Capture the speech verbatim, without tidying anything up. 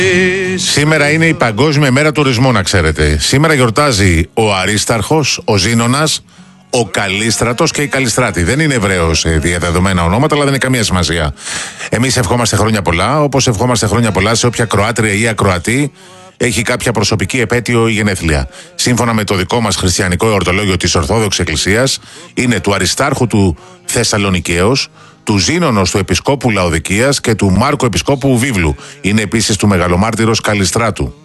Σήμερα είναι η Παγκόσμια Μέρα Τουρισμού, να ξέρετε. Σήμερα γιορτάζει ο Αρίσταρχος, ο Ζήνωνας, ο Καλίστρατος και η Καλιστράτη. Δεν είναι Εβραίος διαδεδομένα ονόματα, αλλά δεν είναι καμία σημασία. Εμείς ευχόμαστε χρόνια πολλά, όπως ευχόμαστε χρόνια πολλά σε όποια Κροάτρια ή Ακροατή έχει κάποια προσωπική επέτειο ή γενέθλια. Σύμφωνα με το δικό μας χριστιανικό εορτολόγιο της Ορθόδοξης Εκκλησίας, είναι του Αριστάρχου του Θεσσαλονικαίος, του Ζήνωνος του Επισκόπου Λαοδικίας και του Μάρκου Επισκόπου Βίβλου. Είναι επίσης του Μεγαλομάρτυρος Καλιστράτου.